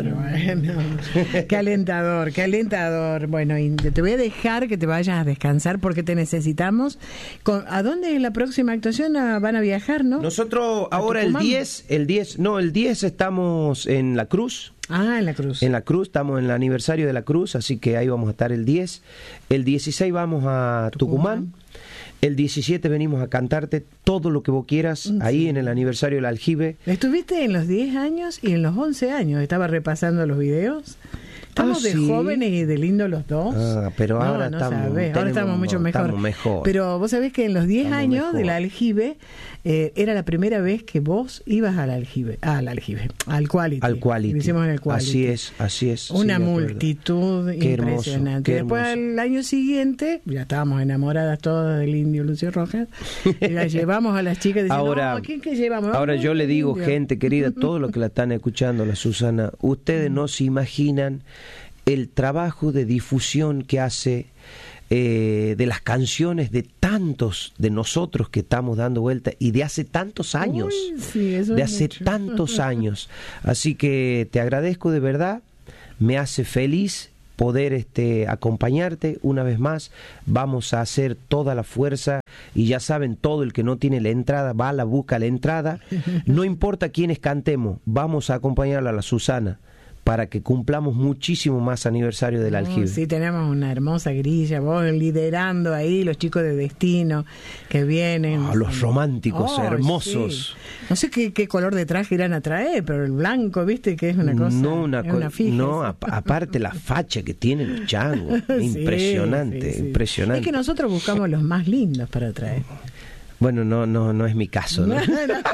padre. Bueno, qué alentador, qué alentador. Bueno, y te voy a dejar que te vayas a descansar porque te necesitamos. ¿A dónde es la próxima actuación? Van a viajar, ¿no? Nosotros ahora el 10 estamos en La Cruz. Ah, en La Cruz. En La Cruz, estamos en el aniversario de La Cruz, así que ahí vamos a estar el 10. El 16 vamos a Tucumán. El 17 venimos a cantarte todo lo que vos quieras, ahí en el aniversario del Aljibe. Estuviste en los 10 años y en los 11 años. Estaba repasando los videos. Estamos de jóvenes y de lindos los dos. Pero ahora estamos mucho mejor. Estamos mejor. Pero vos sabés que en los 10 años del Aljibe era la primera vez que vos ibas al Aljibe, al Quality. Al Quality. Lo hicimos en el Quality. Así es. Una multitud impresionante. Después al año siguiente, ya estábamos enamoradas todas del Indio Lucio Rojas, y las llevamos a las chicas diciendo, ahora, ¿a quién que llevamos? Ahora yo le digo, gente querida, todos los que la están escuchando, la Susana, ustedes no se imaginan el trabajo de difusión que hace de las canciones de tantos de nosotros que estamos dando vuelta y de hace tantos años. Tantos años. Así que te agradezco de verdad, me hace feliz poder acompañarte una vez más. Vamos a hacer toda la fuerza y ya saben, todo el que no tiene la entrada busca la entrada. No importa quiénes cantemos, vamos a acompañarla a la Susana para que cumplamos muchísimo más aniversario del Aljibe. Sí, tenemos una hermosa grilla, vos liderando ahí, los chicos de Destino que vienen. Los románticos, hermosos. Sí. No sé qué color de traje irán a traer, pero el blanco, viste, que es una cosa. Una fija. No, aparte la facha que tienen los changos. Impresionante, sí. impresionante. Es que nosotros buscamos los más lindos para traer. Bueno, no es mi caso, ¿no?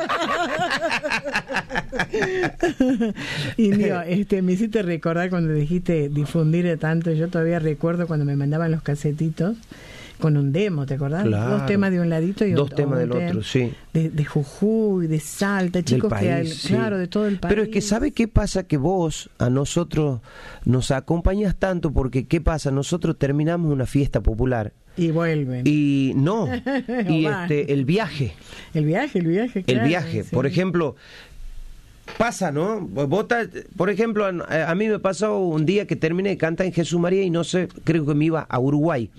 Indio, me hiciste recordar cuando dijiste difundir tanto. Yo todavía recuerdo cuando me mandaban los casetitos con un demo, ¿te acordás? Claro. 2 temas de un ladito y dos temas del otro, sí. De Jujuy, de Salta, chicos país, que claro, de todo el país. Pero es que ¿sabe qué pasa? Que vos a nosotros nos acompañás tanto porque ¿qué pasa? Nosotros terminamos una fiesta popular y vuelven. Y no, y el viaje. El viaje, claro. El viaje, sí. Por ejemplo, pasa, ¿no? Por ejemplo, a mí me pasó un día que terminé de cantar en Jesús María y no sé, creo que me iba a Uruguay.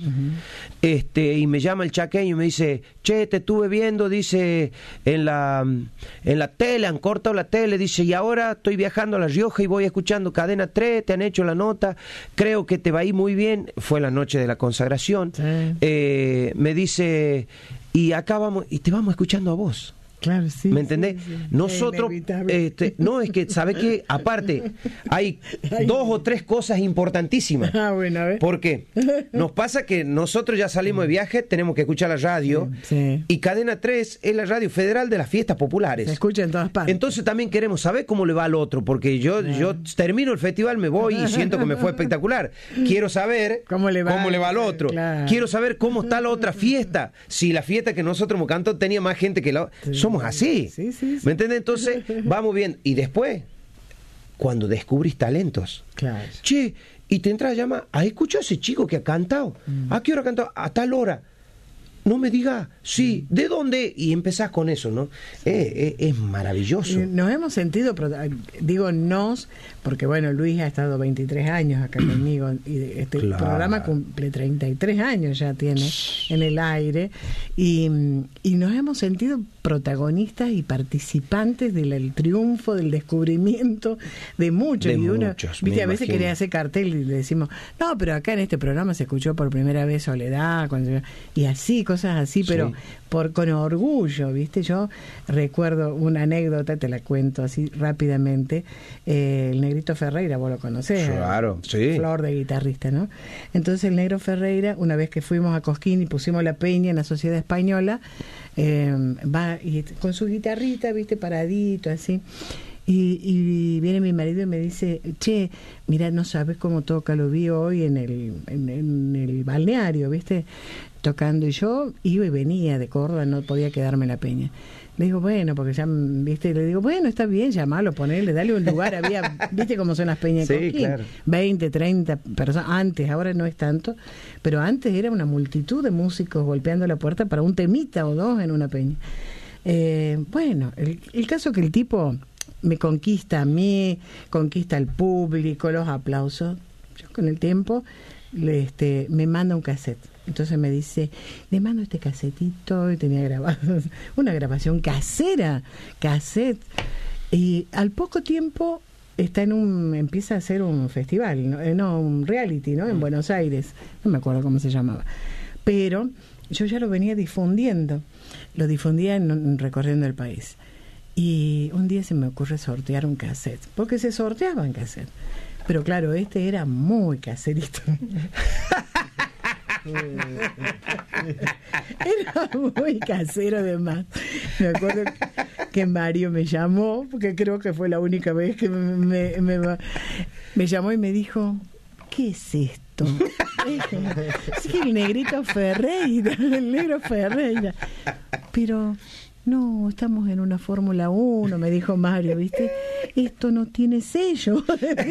Y me llama el chaqueño y me dice, che, te estuve viendo, dice, en la tele, han cortado la tele, dice, y ahora estoy viajando a La Rioja y voy escuchando Cadena 3, te han hecho la nota, creo que te va a ir muy bien. Fue la noche de la consagración. Sí. Me dice, y acá vamos, y te vamos escuchando a vos. Claro, sí. ¿Me entendés? Sí. Nosotros, no, es que, ¿sabe qué? Aparte, hay 2 o 3 cosas importantísimas. Bueno, a ver. ¿Por qué? Nos pasa que nosotros ya salimos de viaje, tenemos que escuchar la radio, y Cadena 3 es la radio federal de las fiestas populares. Se escucha en todas partes. Entonces también queremos saber cómo le va al otro, porque yo termino el festival, me voy y siento que me fue espectacular. Quiero saber cómo le va al otro. Claro. Quiero saber cómo está la otra fiesta. Si la fiesta que nosotros hemos cantado tenía más gente que la... Somos así, sí. ¿Me entiendes? Entonces vamos bien, y después cuando descubrís talentos, claro. Che, y te entras a llamar, escuchado a ese chico que ha cantado? ¿A qué hora ha cantado? A tal hora. No me digas, sí, ¿de dónde? Y empezás con eso, ¿no? Es maravilloso. Nos hemos sentido, digo nos, porque bueno, Luis ha estado 23 años acá conmigo, y este programa cumple 33 años ya tiene en el aire, y nos hemos sentido protagonistas y participantes del triunfo, del descubrimiento de muchos. Viste, a veces quería hacer cartel y le decimos, no, pero acá en este programa se escuchó por primera vez Soledad, y así, cosas así, pero con orgullo, ¿viste? Yo recuerdo una anécdota, te la cuento así rápidamente. El Negrito Ferreira, vos lo conocés. Claro, sí. Flor de guitarrista, ¿no? Entonces el Negro Ferreira, una vez que fuimos a Cosquín y pusimos la peña en la Sociedad Española, va y con su guitarrita, ¿viste? Paradito, así. Y viene mi marido y me dice, che, mira, no sabes cómo toca, lo vi hoy en el balneario, ¿viste? Tocando, y yo iba y venía de Córdoba, no podía quedarme en la peña. Le digo, bueno, porque ya, ¿viste? Le digo, bueno, está bien, llamalo, ponele, dale un lugar. Había, ¿viste cómo son las peñas de Cosquín? Claro. 20, 30 personas, antes, ahora no es tanto, pero antes era una multitud de músicos golpeando la puerta para un temita o 2 en una peña. Bueno, el caso que el tipo me conquista a mí, conquista al público, los aplausos. Yo con el tiempo me manda un cassette. Entonces me dice, le mando este casetito, y tenía grabado una grabación casera, cassette. Y al poco tiempo empieza a hacer un festival, no, un reality, ¿no? En Buenos Aires, no me acuerdo cómo se llamaba. Pero yo ya lo venía difundiendo, lo difundía recorriendo el país. Y un día se me ocurre sortear un cassette, porque se sorteaban cassette. Pero claro, era muy caserito. Era muy casero además. Me acuerdo que Mario me llamó, porque creo que fue la única vez que me llamó y me dijo, ¿qué es esto? Es que el negro Ferreira. Pero no, estamos en una Fórmula 1, me dijo Mario, ¿viste? Esto no tiene sello.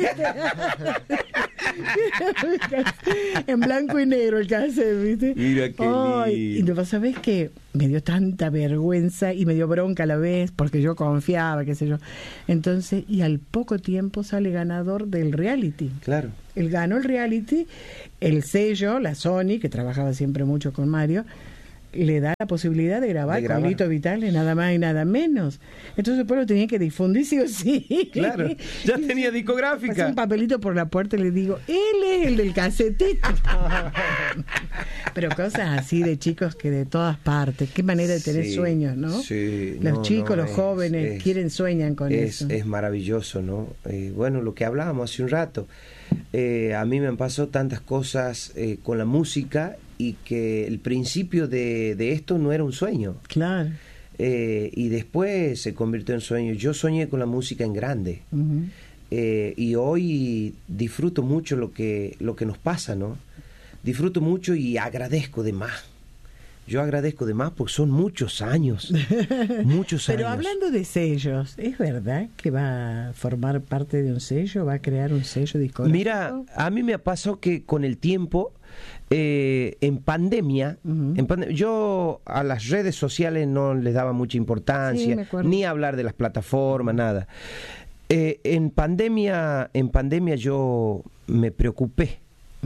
En blanco y negro el cassette, ¿viste? Mira qué lindo. Y ¿sabés qué? Me dio tanta vergüenza y me dio bronca a la vez, porque yo confiaba, qué sé yo. Entonces, y al poco tiempo sale ganador del reality. Claro. Él ganó el reality, el sello, la Sony, que trabajaba siempre mucho con Mario, le da la posibilidad de grabar con Lito Vitale, nada más y nada menos. Entonces después lo tenía que difundir sí o sí. Claro, ya tenía discográfica. Pasé un papelito por la puerta y le digo, él es el del casetito. Pero cosas así de chicos que de todas partes, qué manera de tener sueños, ¿no? Sí, los chicos, los jóvenes sueñan con eso. Es maravilloso, ¿no? Bueno, lo que hablábamos hace un rato, a mí me han pasado tantas cosas con la música, y que el principio de esto no era un sueño. Claro. Y después se convirtió en sueño. Yo soñé con la música en grande. Uh-huh. Y hoy disfruto mucho lo que nos pasa, ¿no? Disfruto mucho y agradezco de más. Yo agradezco de más porque son muchos años. Muchos años. Pero hablando de sellos, ¿es verdad que va a formar parte de un sello? ¿Va a crear un sello discográfico? Mira, a mí me ha pasado que con el tiempo, en pandemia, yo a las redes sociales no les daba mucha importancia, ni hablar de las plataformas, nada. En pandemia yo me preocupé.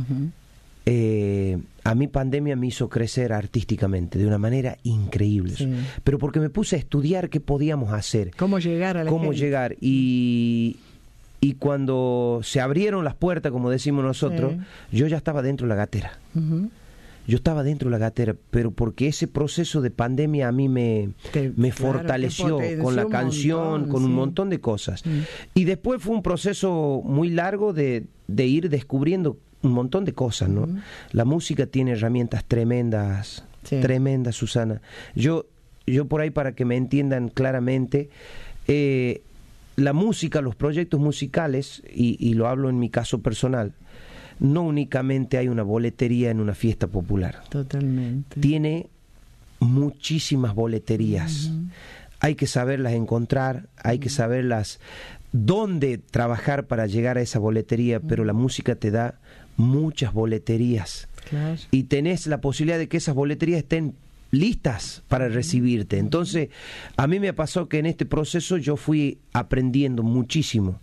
A mí pandemia me hizo crecer artísticamente de una manera increíble, pero porque me puse a estudiar qué podíamos hacer, cómo llegar a la gente. Llegar, y cuando se abrieron las puertas, como decimos nosotros, yo ya estaba dentro de la gatera. Yo estaba dentro de la gatera, pero porque ese proceso de pandemia a mí me fortaleció con la canción, con un montón de cosas. Y después fue un proceso muy largo de ir descubriendo un montón de cosas, ¿no? La música tiene herramientas tremendas, tremendas, Susana. Yo por ahí, para que me entiendan claramente, la música, los proyectos musicales, y lo hablo en mi caso personal, no únicamente hay una boletería en una fiesta popular. Totalmente. Tiene muchísimas boleterías. Hay que saberlas encontrar, hay que saberlas dónde trabajar para llegar a esa boletería, pero la música te da muchas boleterías. Claro. Y tenés la posibilidad de que esas boleterías estén listas para recibirte. Entonces, a mí me pasó que en este proceso yo fui aprendiendo muchísimo.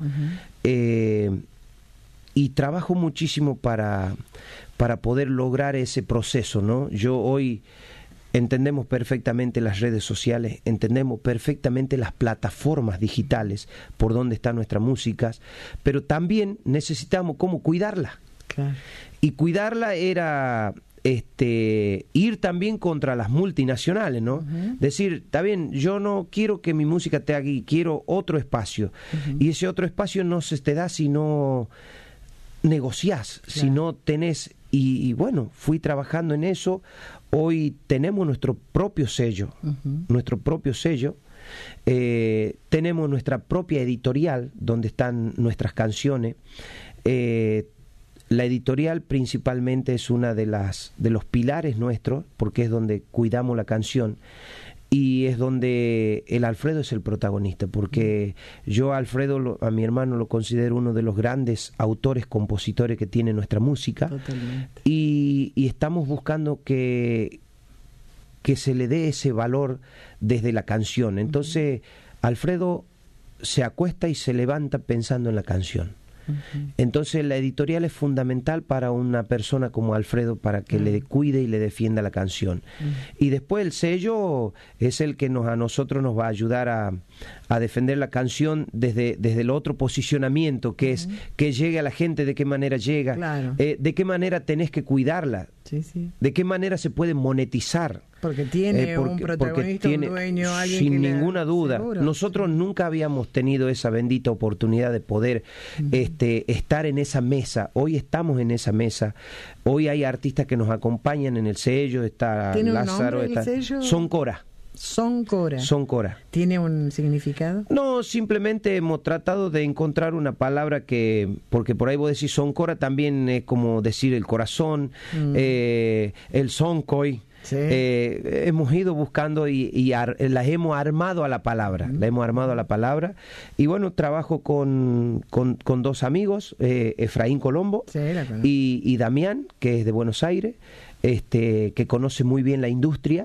Y trabajo muchísimo para poder lograr ese proceso, ¿no? Yo hoy entendemos perfectamente las redes sociales, entendemos perfectamente las plataformas digitales por donde está nuestra música, pero también necesitamos cómo cuidarla. Claro. Y cuidarla era ir también contra las multinacionales, ¿no? Decir, está bien, yo no quiero que mi música esté aquí, quiero otro espacio. Y ese otro espacio no se te da si no negociás, si no tenés. Y bueno, fui trabajando en eso. Hoy tenemos nuestro propio sello, tenemos nuestra propia editorial donde están nuestras canciones. La editorial principalmente es una de los pilares nuestros, porque es donde cuidamos la canción y es donde el Alfredo es el protagonista, porque yo a Alfredo, a mi hermano, lo considero uno de los grandes autores, compositores que tiene nuestra música. Totalmente. Y estamos buscando que se le dé ese valor desde la canción. Entonces, Alfredo se acuesta y se levanta pensando en la canción. Entonces la editorial es fundamental para una persona como Alfredo, para que le cuide y le defienda la canción. Y después el sello es el que a nosotros nos va a ayudar a defender la canción desde el otro posicionamiento, que es que llegue a la gente, de qué manera llega, claro. De qué manera tenés que cuidarla, sí, sí. de qué manera se puede monetizar. Porque tiene un protagonista, un dueño, alguien sin que ninguna duda. Seguro. Nosotros nunca habíamos tenido esa bendita oportunidad de poder estar en esa mesa. Hoy estamos en esa mesa. Hoy hay artistas que nos acompañan en el sello. Está ¿Tiene Lázaro, un nombre el sello? Soncora. Soncora. Soncora. ¿Tiene un significado? No, simplemente hemos tratado de encontrar una palabra porque por ahí vos decís Soncora, también es como decir el corazón, el soncoy. Sí. Hemos ido buscando y las hemos armado a la palabra. La hemos armado a la palabra. Y bueno, trabajo con dos amigos, Efraín Colombo, sí, y Damián, que es de Buenos Aires, que conoce muy bien la industria.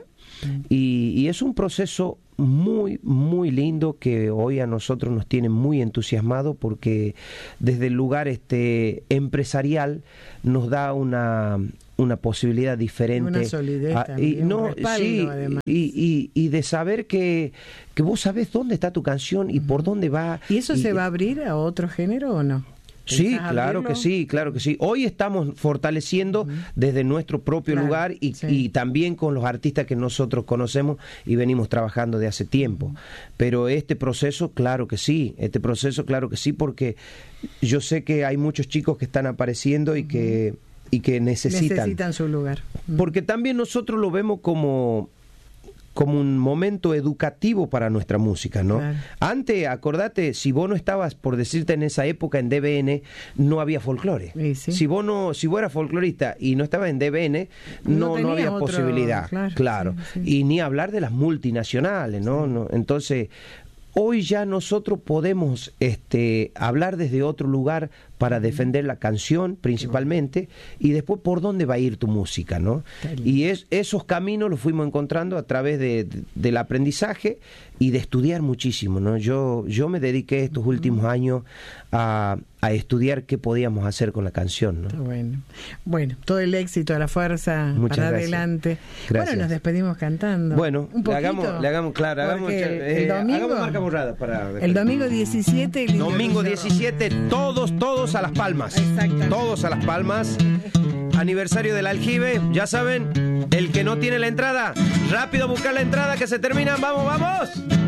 Y es un proceso muy, muy lindo que hoy a nosotros nos tiene muy entusiasmados, porque desde el lugar empresarial nos da una posibilidad diferente, una solidez también, un respaldo, además. Y de saber que vos sabés dónde está tu canción y por dónde va. ¿Y eso se va a abrir a otro género o no? Sí, claro que sí, claro que sí. Hoy estamos fortaleciendo desde nuestro propio lugar y también con los artistas que nosotros conocemos y venimos trabajando de hace tiempo. Pero este proceso, claro que sí, porque yo sé que hay muchos chicos que están apareciendo y que necesitan su lugar. Porque también nosotros lo vemos como un momento educativo para nuestra música, ¿no? Claro. Antes, acordate, si vos no estabas, por decirte, en esa época en DBN, no había folclore. Sí. Si vos eras folclorista y no estabas en DBN, no había posibilidad. Claro. Sí. Y ni hablar de las multinacionales, ¿no? Sí. No, entonces, hoy ya nosotros podemos hablar desde otro lugar para defender la canción principalmente, y después por dónde va a ir tu música, ¿no? Y esos caminos los fuimos encontrando a través del aprendizaje y de estudiar muchísimo, ¿no? Yo me dediqué estos últimos años a estudiar qué podíamos hacer con la canción, ¿no? Bueno, todo el éxito, la fuerza. Muchas para gracias. Adelante. Gracias. Bueno, nos despedimos cantando. Bueno, un poquito, le hagamos el domingo, hagamos marca borrada el domingo 17. Domingo 17, todos a Las Palmas. Todos a Las Palmas. Aniversario del Aljibe, ya saben, el que no tiene la entrada, rápido buscar la entrada que se termina. ¡Vamos, vamos!